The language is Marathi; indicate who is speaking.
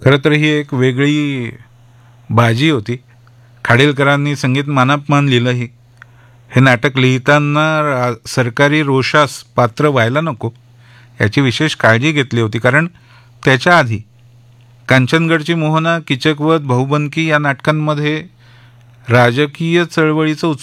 Speaker 1: खरं तर ही एक वेगळी बाजी होती. खाडीलकरांनी संगीत मानापमान लिहिलंही. हे नाटक लिहिताना सरकारी रोषास पात्र व्हायला नको याची विशेष काळजी घेतली होती, कारण त्याच्या आधी कांचनगडची मोहना, किचकवध, भाऊबंदकी या नाटकांमध्ये राजकीय चळवळीचं